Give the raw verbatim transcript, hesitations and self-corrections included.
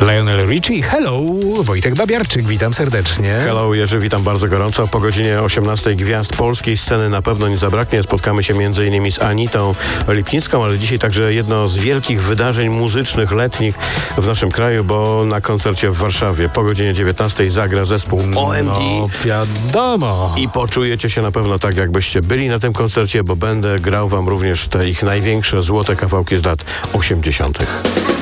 Lionel Richie, hello, Wojtek Babiarczyk, witam serdecznie. Hello, Jerzy, witam bardzo gorąco. Po godzinie osiemnastej gwiazd polskiej sceny na pewno nie zabraknie. Spotkamy się między innymi z Anitą Lipnicką, ale dzisiaj także jedno z wielkich wydarzeń muzycznych letnich w naszym kraju, bo na koncercie w Warszawie po godzinie dziewiętnastej zagra zespół O M D. No wiadomo. I poczujecie się na pewno tak, jakbyście byli na tym koncercie, bo będę grał wam również te ich największe złote kawałki z lat osiemdziesiątych.